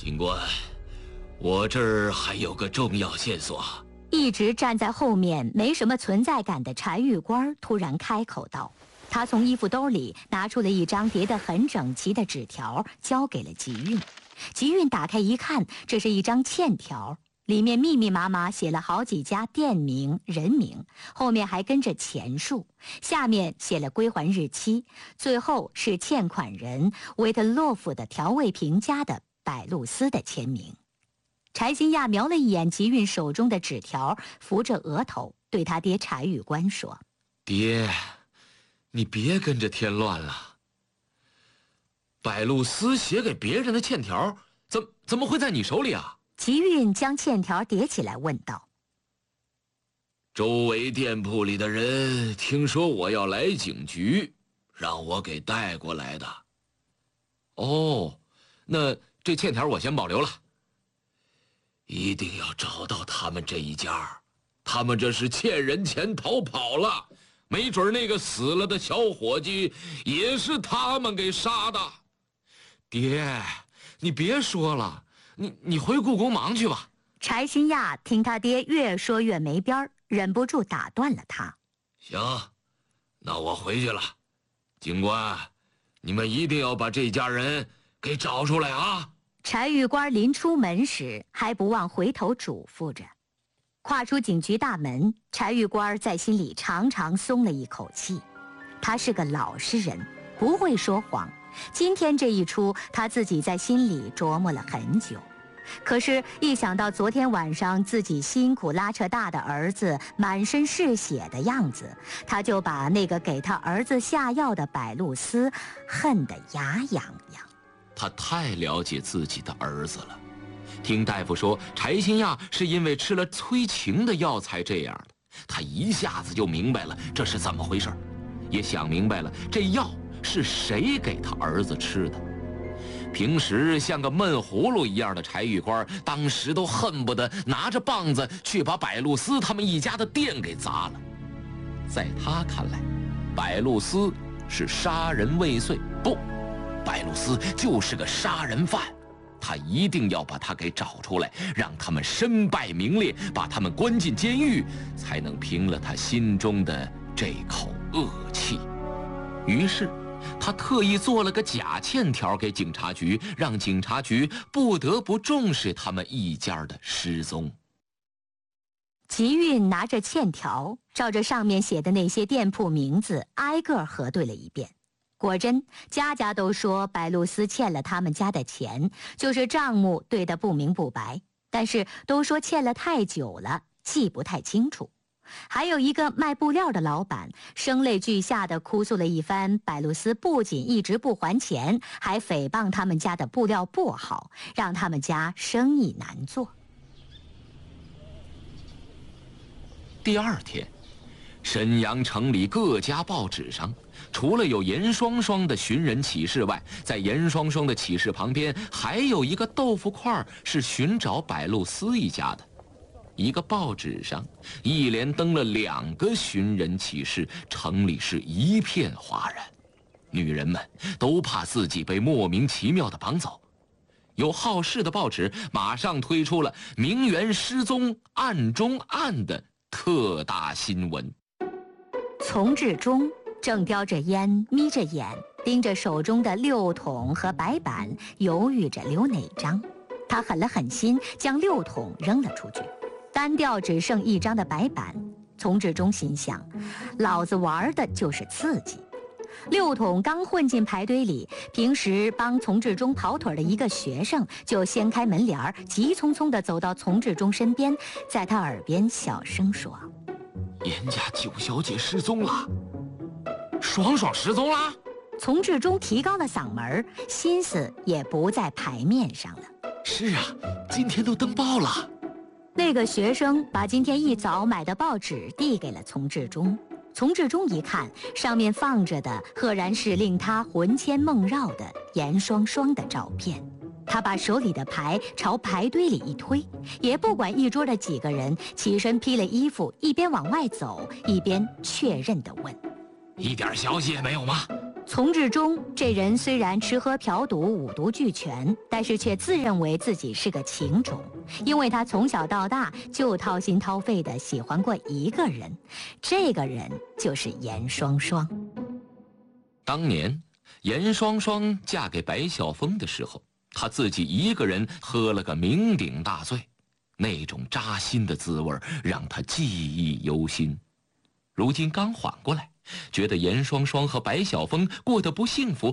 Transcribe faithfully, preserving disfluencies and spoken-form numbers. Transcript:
警官，我这儿还有个重要线索。 一直站在后面没什么存在感的柴玉官突然开口道。他从衣服兜里拿出了一张叠得很整齐的纸条，交给了吉运。吉运打开一看，这是一张欠条，里面密密麻麻写了好几家店名、人名，后面还跟着钱数，下面写了归还日期，最后是欠款人维特洛夫的调味评价的百露丝的签名。柴新亚瞄了一眼吉运手中的纸条，扶着额头对他爹柴玉官说：“ 爹，你别跟着添乱了。百露丝写给别人的欠条，怎怎么会在你手里啊？” 吉运将欠条叠起来问道：“ 周围店铺里的人听说我要来警局，让我给带过来的。哦，那这欠条我先保留了。一定要找到他们这一家，他们这是欠人钱逃跑了，没准那个死了的小伙计也是他们给杀的。爹，你别说了，你你回故宫忙去吧。” 柴新亚听他爹越说越没边儿，忍不住打断了他：“ 行，那我回去了。警官，你们一定要把这家人给找出来啊！” 柴玉官临出门时还不忘回头嘱咐着。跨出警局大门，柴玉官在心里长长松了一口气。他是个老实人，不会说谎。今天这一出，他自己在心里琢磨了很久。可是，一想到昨天晚上自己辛苦拉扯大的儿子满身是血的样子，他就把那个给他儿子下药的百露丝恨得牙痒痒。 他太了解自己的儿子了。听大夫说，柴新亚是因为吃了催情的药才这样的，他一下子就明白了这是怎么回事，也想明白了这药是谁给他儿子吃的。平时像个闷葫芦一样的柴玉官，当时都恨不得拿着棒子去把百露丝他们一家的店给砸了。在他看来，百露丝是杀人未遂，不，百露丝就是个杀人犯。他一定要把他给找出来，让他们身败名裂，把他们关进监狱，才能平了他心中的这口恶气。于是他特意做了个假欠条给警察局，让警察局不得不重视他们一家的失踪。 吉运拿着欠条，照着上面写的那些店铺名字挨个核对了一遍。果真，家家都说百露丝欠了他们家的钱，就是账目对得不明不白，但是都说欠了太久了，记不太清楚。还有一个卖布料的老板，声泪俱下地哭诉了一番，百露丝不仅一直不还钱，还诽谤他们家的布料不好，让他们家生意难做。 第二天，沈阳城里各家报纸上，除了有严双双的寻人启事外，在严双双的启事旁边还有一个豆腐块是寻找百露丝一家的。一个报纸上一连登了两个寻人启事，城里是一片哗然。女人们都怕自己被莫名其妙的绑走。有好事的报纸马上推出了名媛失踪案中案的特大新闻。 丛志忠正叼着烟，眯着眼盯着手中的六筒和白板，犹豫着留哪张。他狠了狠心，将六筒扔了出去，单调只剩一张的白板。丛志忠心想，老子玩的就是刺激。六筒刚混进排堆里，平时帮丛志忠跑腿的一个学生就掀开门帘，急匆匆地走到丛志忠身边，在他耳边小声说：“ 严家九小姐失踪了。”爽爽失踪了。 丛志忠提高了嗓门，心思也不在牌面上了。 是啊，今天都登报了。 那个学生把今天一早买的报纸递给了丛志忠。丛志忠一看，上面放着的赫然是令他魂牵梦绕的严双双的照片。他把手里的牌朝排堆里一推，也不管一桌的几个人，起身披了衣服，一边往外走，一边确认地问：“ 一点消息也没有吗？” 从志忠这人虽然吃喝嫖赌五毒俱全，但是却自认为自己是个情种，因为他从小到大就掏心掏肺的喜欢过一个人，这个人就是严双双。 当年，严双双嫁给白孝峰的时候，她自己一个人喝了个酩酊大醉，那种扎心的滋味让她记忆犹新。如今刚缓过来，觉得严双双和白晓峰过得不幸福，